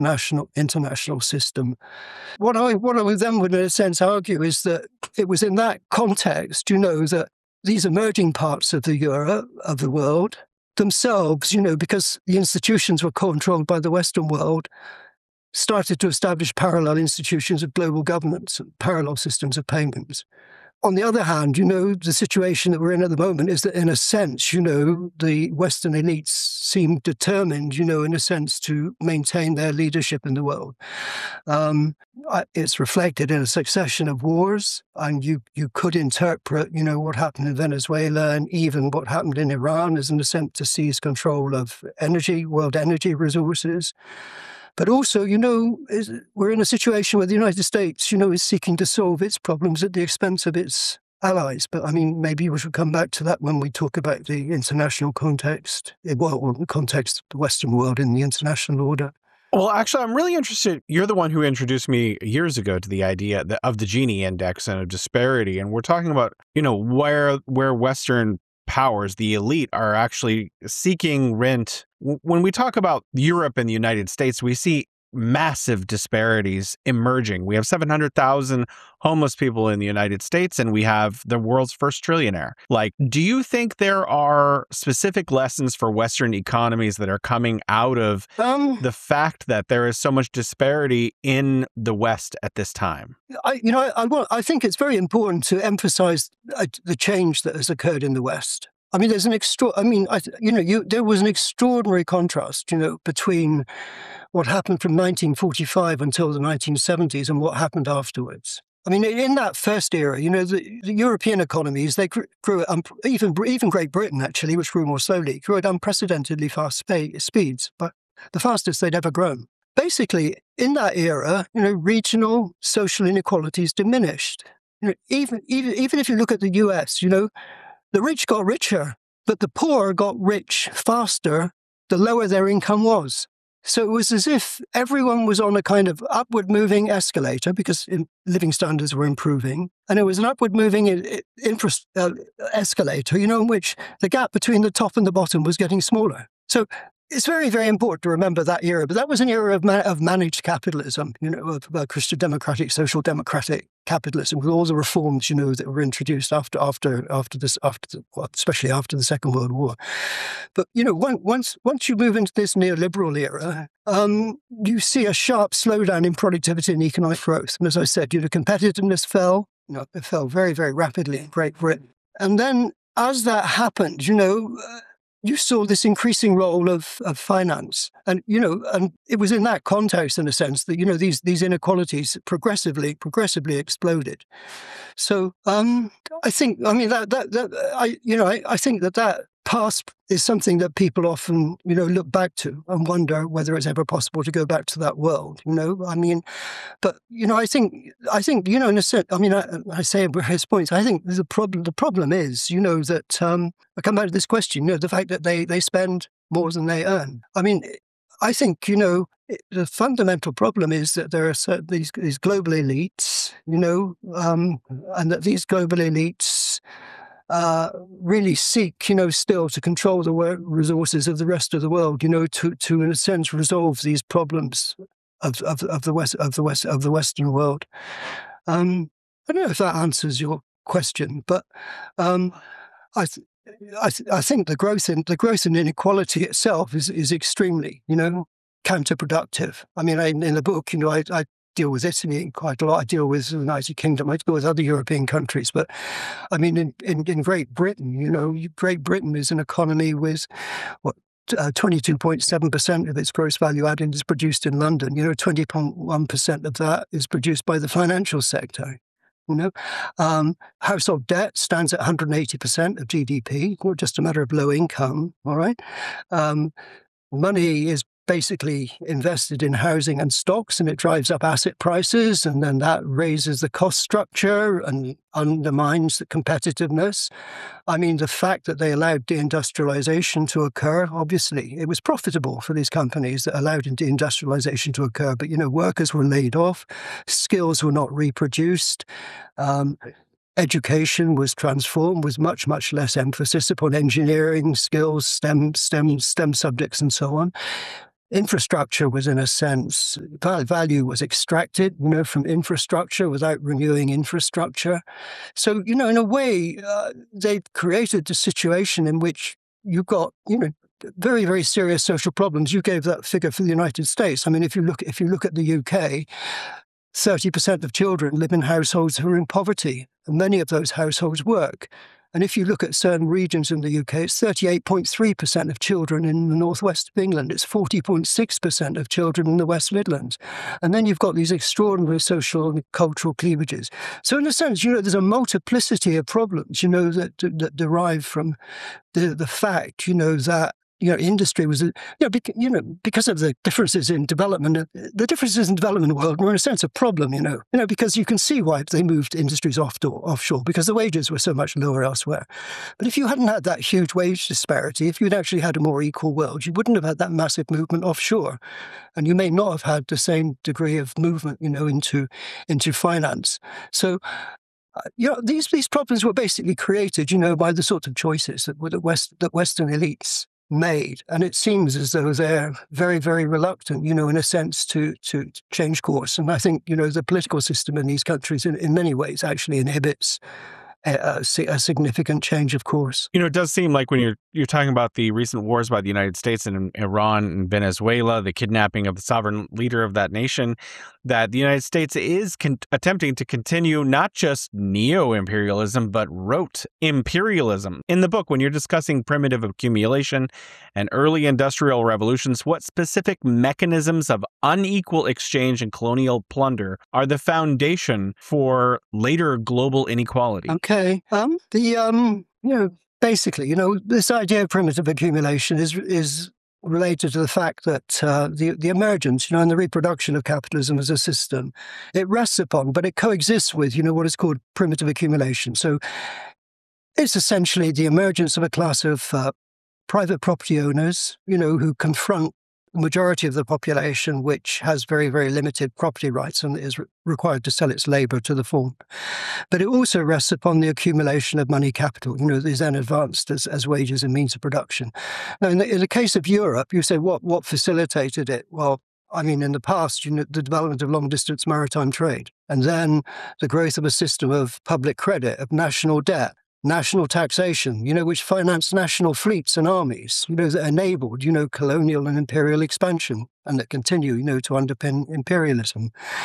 international system. What I then would, in a sense, argue is that it was in that context, that these emerging parts of the world themselves, because the institutions were controlled by the Western world, started to establish parallel institutions of global governance and parallel systems of payments. On the other hand, the situation that we're in at the moment is that, in a sense, the Western elites seem determined, in a sense, to maintain their leadership in the world. It's reflected in a succession of wars, and you could interpret, what happened in Venezuela and even what happened in Iran as an attempt to seize control of world energy resources. But also, we're in a situation where the United States, is seeking to solve its problems at the expense of its allies. But maybe we should come back to that when we talk about the international context, or the context of the Western world in the international order. Well, actually, I'm really interested. You're the one who introduced me years ago to the idea of the Gini index and of disparity. And we're talking about, where Western powers, the elite, are actually seeking rent. When we talk about Europe and the United States, we see massive disparities emerging. We have 700,000 homeless people in the United States, and we have the world's first trillionaire. Do you think there are specific lessons for Western economies that are coming out of the fact that there is so much disparity in the West at this time? I think it's very important to emphasize the change that has occurred in the West. There's there was an extraordinary contrast, between what happened from 1945 until the 1970s and what happened afterwards. In that first era, the European economies, they grew at, even Great Britain, actually, which grew more slowly, grew at unprecedentedly fast speeds, but the fastest they'd ever grown. Basically, in that era, regional social inequalities diminished. Even if you look at the US, the rich got richer, but the poor got rich faster the lower their income was. So it was as if everyone was on a kind of upward moving escalator because living standards were improving. And it was an upward moving escalator, in which the gap between the top and the bottom was getting smaller. So it's very, very important to remember that era. But that was an era of managed capitalism, of Christian democratic, social democratic capitalism, with all the reforms, that were introduced especially after the Second World War. But once you move into this neoliberal era, you see a sharp slowdown in productivity and economic growth. And as I said, competitiveness fell. It fell very, very rapidly in Great Britain. And then, as that happened, you saw this increasing role of finance. And, and it was in that context, in a sense, that, these inequalities progressively exploded. So I think, I think that past is something that people often, look back to and wonder whether it's ever possible to go back to that world, But, I think, in a sense, I say at various points, I think the problem is, that, I come back to this question, the fact that they spend more than they earn. I think, the fundamental problem is that there are these global elites, and that these global elites really seek, still to control the resources of the rest of the world, to in a sense resolve these problems of the Western world. I don't know if that answers your question, but I think the growth in inequality itself is extremely, counterproductive. In the book, I deal with Italy quite a lot. I deal with the United Kingdom. I deal with other European countries. But in Great Britain, Great Britain is an economy with 22.7% of its gross value added is produced in London. 20.1% of that is produced by the financial sector. Household debt stands at 180% of GDP, not just a matter of low income. All right. Money is basically invested in housing and stocks, and it drives up asset prices, and then that raises the cost structure and undermines the competitiveness. The fact that they allowed deindustrialization to occur, obviously, it was profitable for these companies that allowed deindustrialization to occur, but, workers were laid off, skills were not reproduced, education was transformed with much, much less emphasis upon engineering skills, STEM subjects, and so on. infrastructure was, in a sense, value was extracted, from infrastructure without renewing infrastructure. So, in a way, they've created a situation in which you've got, very, very serious social problems. You gave that figure for the United States. I mean, if you look at the UK, 30% of children live in households who are in poverty, and many of those households work. And if you look at certain regions in the UK, it's 38.3% of children in the northwest of England. It's 40.6% of children in the West Midlands. And then you've got these extraordinary social and cultural cleavages. So in a sense, there's a multiplicity of problems, that derive from the fact, that industry was, because of the differences in development, the differences in development in the world were in a sense a problem, because you can see why they moved industries offshore, because the wages were so much lower elsewhere. But if you hadn't had that huge wage disparity, if you'd actually had a more equal world, you wouldn't have had that massive movement offshore. And you may not have had the same degree of movement, into finance. So, these problems were basically created, by the sorts of choices that Western elites made. And it seems as though they're very, very reluctant, in a sense, to change course. And I think, the political system in these countries in many ways actually inhibits a significant change of course. It does seem like when you're talking about the recent wars by the United States and Iran and Venezuela, the kidnapping of the sovereign leader of that nation, that the United States is attempting to continue not just neo-imperialism, but rote imperialism. In the book, when you're discussing primitive accumulation and early industrial revolutions, what specific mechanisms of unequal exchange and colonial plunder are the foundation for later global inequality? Okay. Basically, this idea of primitive accumulation is related to the fact that the emergence, and the reproduction of capitalism as a system, it rests upon, but it coexists with, what is called primitive accumulation. So it's essentially the emergence of a class of private property owners, who confront the majority of the population, which has very, very limited property rights and is required to sell its labor to the form. But it also rests upon the accumulation of money capital, that is then advanced as wages and means of production. Now, in the case of Europe, you say, what facilitated it? Well, in the past, the development of long-distance maritime trade, and then the growth of a system of public credit, of national debt, national taxation, which financed national fleets and armies, that enabled, colonial and imperial expansion, and that continue, to underpin imperialism.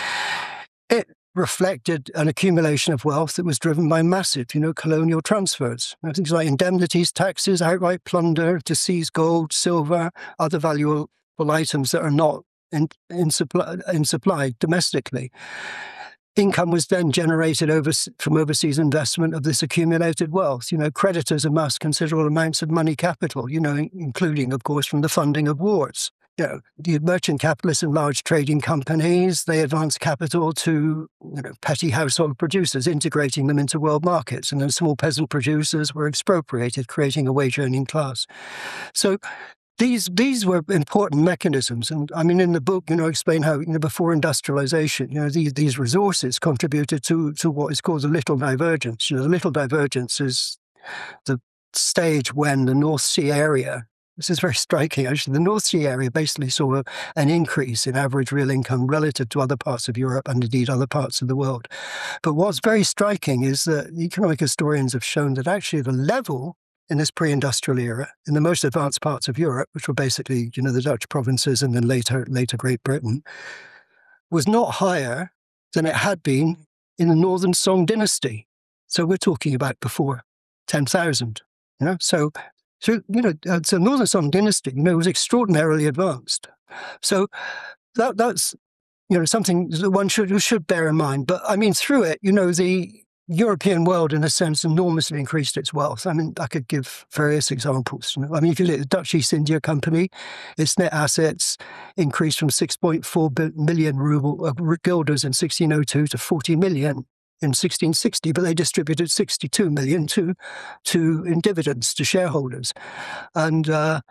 It reflected an accumulation of wealth that was driven by massive, colonial transfers. Things like indemnities, taxes, outright plunder to seize gold, silver, other valuable items that are not in supply domestically. Income was then generated from overseas investment of this accumulated wealth. Creditors amassed considerable amounts of money capital, including, of course, from the funding of wars. The merchant capitalists and large trading companies, they advanced capital to, petty household producers, integrating them into world markets. And then small peasant producers were expropriated, creating a wage-earning class. So these were important mechanisms. And in the book, I explain how, before industrialization, these resources contributed to what is called the Little Divergence. The Little Divergence is the stage when the North Sea area, this is very striking actually, the North Sea area basically saw an increase in average real income relative to other parts of Europe and indeed other parts of the world. But what's very striking is that economic historians have shown that actually the level in this pre-industrial era, in the most advanced parts of Europe, which were basically, the Dutch provinces and then later Great Britain, was not higher than it had been in the Northern Song dynasty. So we're talking about before 10,000, So Northern Song dynasty, was extraordinarily advanced. So that's, something that one should bear in mind. But through it, the European world, in a sense, enormously increased its wealth. I could give various examples. If you look at the Dutch East India Company, its net assets increased from 6.4 million guilders in 1602 to 40 million in 1660, but they distributed 62 million in dividends to shareholders. And,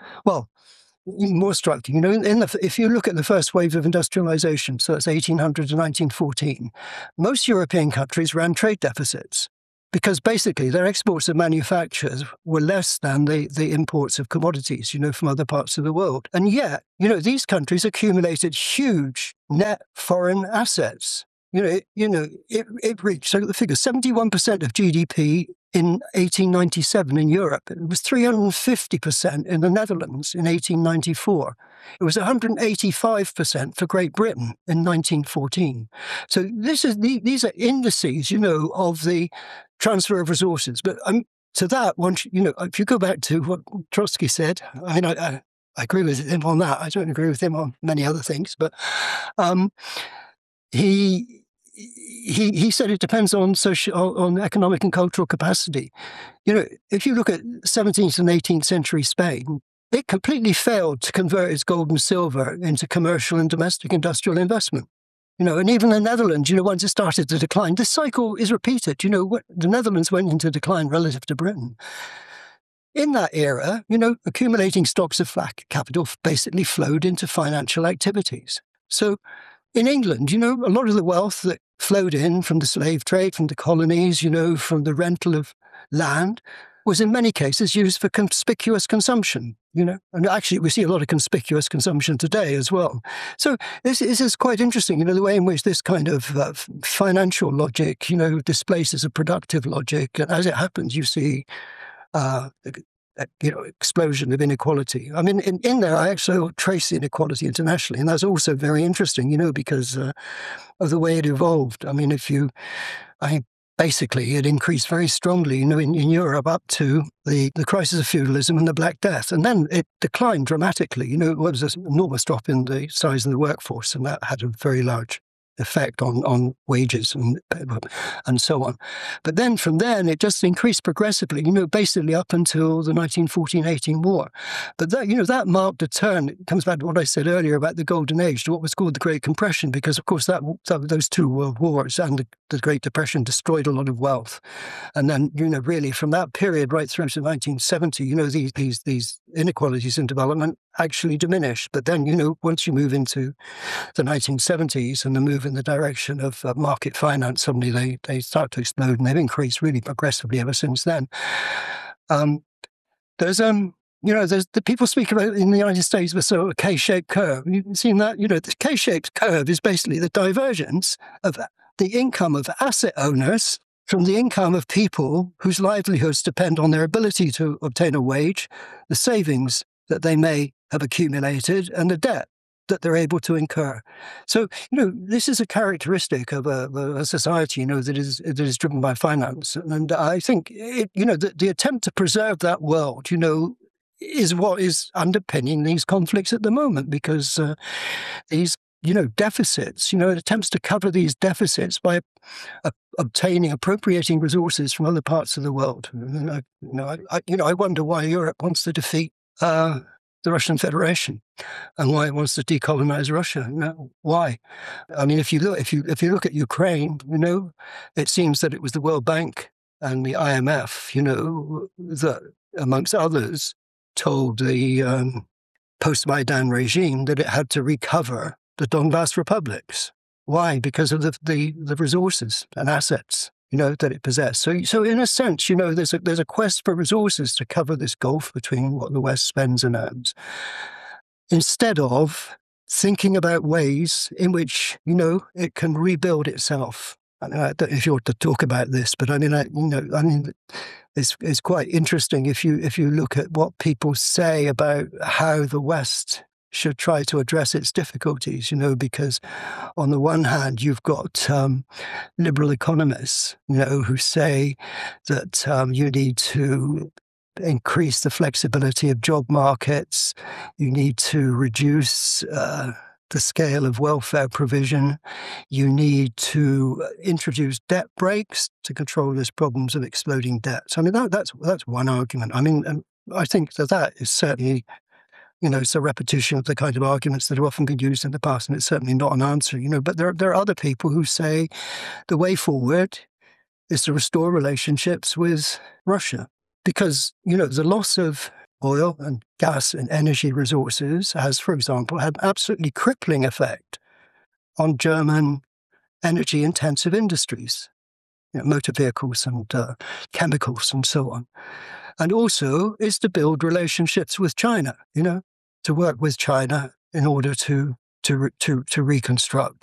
even more striking, if you look at the first wave of industrialization, so that's 1800 to 1914, most European countries ran trade deficits. because basically their exports of manufactures were less than the imports of commodities, from other parts of the world. And yet, these countries accumulated huge net foreign assets. It reached, so the figure, 71% of GDP in 1897 in Europe. It was 350% in the Netherlands in 1894. It was 185% for Great Britain in 1914. So these are indices, of the transfer of resources. But to that, if you go back to what Trotsky said, I agree with him on that. I don't agree with him on many other things, but he said it depends on economic and cultural capacity. If you look at 17th and 18th century Spain, it completely failed to convert its gold and silver into commercial and domestic industrial investment. And even the Netherlands, once it started to decline, this cycle is repeated. The Netherlands went into decline relative to Britain. In that era, accumulating stocks of capital basically flowed into financial activities. So in England, a lot of the wealth that flowed in from the slave trade, from the colonies, from the rental of land, was in many cases used for conspicuous consumption, and actually we see a lot of conspicuous consumption today as well. So this is quite interesting, the way in which this kind of financial logic, displaces a productive logic. And as it happens, you see explosion of inequality. I mean, in there, I actually trace inequality internationally, and that's also very interesting, because of the way it evolved. I mean, basically it increased very strongly, in Europe up to the crisis of feudalism and the Black Death, and then it declined dramatically. It was an enormous drop in the size of the workforce, and that had a very large effect on wages and so on. But then from then, it just increased progressively, basically up until the 1914-18 war. But that marked a turn. It comes back to what I said earlier about the Golden Age, to what was called the Great Compression, because, of course, those two world wars and the Great Depression destroyed a lot of wealth. And then, really from that period right through to 1970, these inequalities in development actually diminished. But then, once you move into the 1970s and the move in the direction of market finance, suddenly they start to explode, and they've increased really progressively ever since then. There's the people speak about in the United States with sort of a K-shaped curve. You've seen that, the K-shaped curve is basically the divergence of the income of asset owners from the income of people whose livelihoods depend on their ability to obtain a wage, the savings that they may have accumulated, and the debt that they're able to incur. So, this is a characteristic of a society, that is driven by finance. And I think, the attempt to preserve that world, is what is underpinning these conflicts at the moment, because these, deficits, attempts to cover these deficits by appropriating resources from other parts of the world. And I wonder why Europe wants to defeat the Russian Federation, and why it wants to decolonize Russia. Why? I mean, if you look at Ukraine, it seems that it was the World Bank and the IMF, that, amongst others, told the post-Maidan regime that it had to recover the Donbass republics. Why? Because of the resources and assets that it possessed. So in a sense, there's a quest for resources to cover this gulf between what the West spends and earns, instead of thinking about ways in which, it can rebuild itself. I don't know if you want to talk about this, but it's quite interesting if you look at what people say about how the West should try to address its difficulties, because on the one hand, you've got liberal economists, who say that you need to increase the flexibility of job markets, you need to reduce the scale of welfare provision, you need to introduce debt breaks to control these problems of exploding debts. I mean, that's one argument. I mean, and I think that is certainly, it's a repetition of the kind of arguments that have often been used in the past, and it's certainly not an answer, But there are other people who say the way forward is to restore relationships with Russia, because, the loss of oil and gas and energy resources has, for example, had an absolutely crippling effect on German energy-intensive industries. motor vehicles and chemicals and so on. And also is to build relationships with China, to work with China in order to reconstruct